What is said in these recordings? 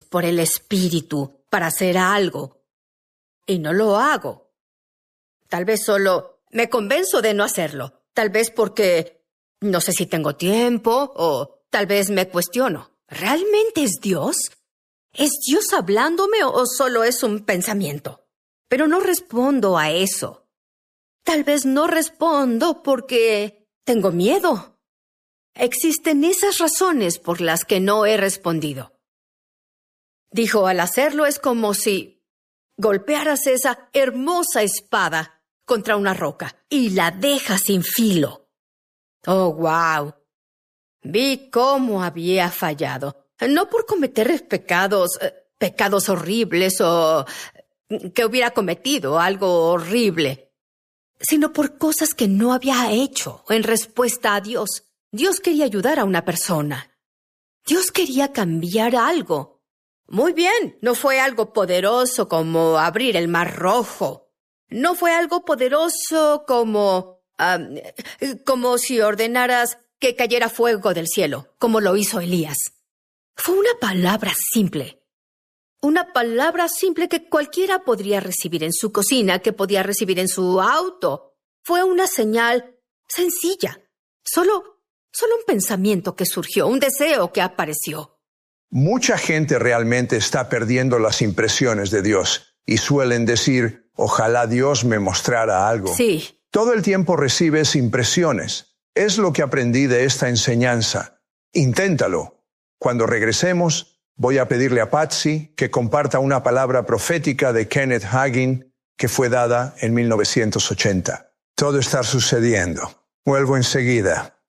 por el Espíritu para hacer algo y no lo hago. Tal vez solo me convenzo de no hacerlo. Tal vez porque no sé si tengo tiempo o tal vez me cuestiono. ¿Realmente es Dios? ¿Es Dios hablándome o solo es un pensamiento? Pero no respondo a eso. Tal vez no respondo porque tengo miedo. Existen esas razones por las que no he respondido. Dijo, al hacerlo es como si golpearas esa hermosa espada contra una roca y la dejas sin filo. Oh, wow. Vi cómo había fallado. No por cometer pecados horribles o que hubiera cometido algo horrible, sino por cosas que no había hecho en respuesta a Dios. Dios quería ayudar a una persona. Dios quería cambiar algo. Muy bien, no fue algo poderoso como abrir el Mar Rojo. No fue algo poderoso como si ordenaras que cayera fuego del cielo, como lo hizo Elías. Fue una palabra simple. Una palabra simple que cualquiera podría recibir en su cocina, que podía recibir en su auto. Fue una señal sencilla. Solo un pensamiento que surgió, un deseo que apareció. Mucha gente realmente está perdiendo las impresiones de Dios y suelen decir, ojalá Dios me mostrara algo. Sí. Todo el tiempo recibes impresiones. Es lo que aprendí de esta enseñanza. Inténtalo. Cuando regresemos, voy a pedirle a Patsy que comparta una palabra profética de Kenneth Hagin que fue dada en 1980. Todo está sucediendo. Vuelvo enseguida.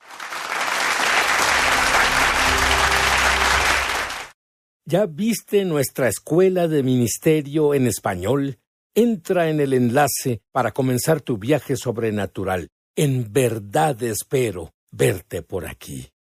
¿Ya viste nuestra escuela de ministerio en español? Entra en el enlace para comenzar tu viaje sobrenatural. En verdad espero verte por aquí.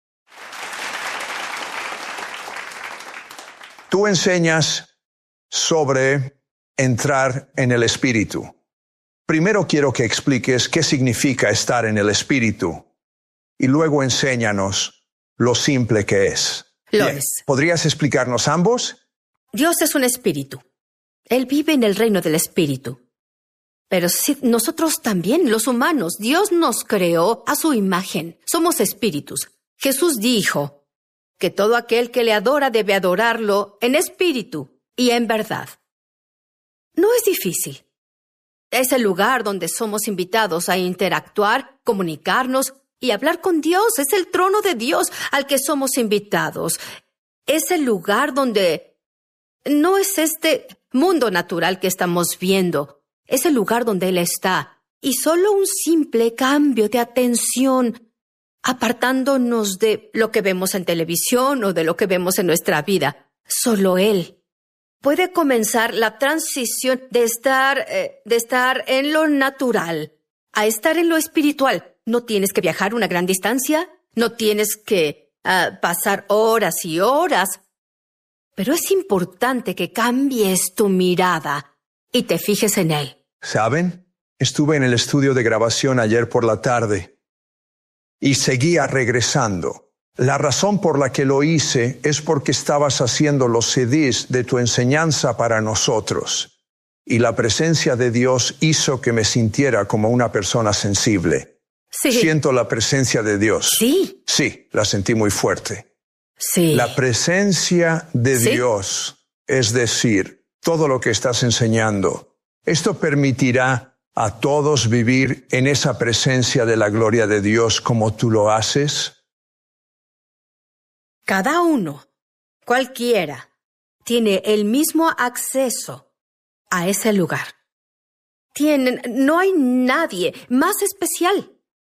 Tú enseñas sobre entrar en el Espíritu. Primero quiero que expliques qué significa estar en el Espíritu y luego enséñanos lo simple que es. Lo es. ¿Podrías explicarnos ambos? Dios es un espíritu. Él vive en el reino del espíritu. Pero sí, nosotros también, los humanos, Dios nos creó a su imagen. Somos espíritus. Jesús dijo que todo aquel que le adora debe adorarlo en espíritu y en verdad. No es difícil. Es el lugar donde somos invitados a interactuar, comunicarnos y hablar con Dios. Es el trono de Dios al que somos invitados. Es el lugar donde no es este mundo natural que estamos viendo. Es el lugar donde Él está. Y solo un simple cambio de atención, apartándonos de lo que vemos en televisión o de lo que vemos en nuestra vida. Solo Él puede comenzar la transición de estar en lo natural a estar en lo espiritual. No tienes que viajar una gran distancia, no tienes que pasar horas y horas, pero es importante que cambies tu mirada y te fijes en Él. ¿Saben? Estuve en el estudio de grabación ayer por la tarde y seguía regresando. La razón por la que lo hice es porque estabas haciendo los CDs de tu enseñanza para nosotros. Y la presencia de Dios hizo que me sintiera como una persona sensible. Sí. Siento la presencia de Dios. Sí. Sí, la sentí muy fuerte. Sí. La presencia de ¿Sí? Dios, es decir, todo lo que estás enseñando, esto permitirá a todos vivir en esa presencia de la gloria de Dios como tú lo haces. Cada uno, cualquiera, tiene el mismo acceso a ese lugar. No hay nadie más especial.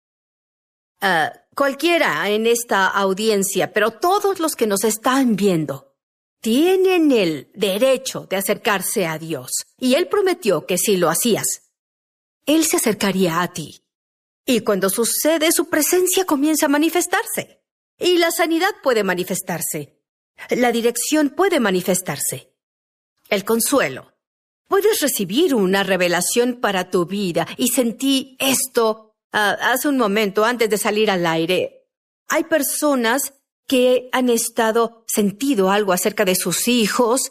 Cualquiera en esta audiencia, pero todos los que nos están viendo, tienen el derecho de acercarse a Dios. Y Él prometió que si lo hacías, Él se acercaría a ti. Y cuando sucede, su presencia comienza a manifestarse. Y la sanidad puede manifestarse. La dirección puede manifestarse. El consuelo. Puedes recibir una revelación para tu vida. Y sentí esto hace un momento antes de salir al aire. Hay personas que han sentido algo acerca de sus hijos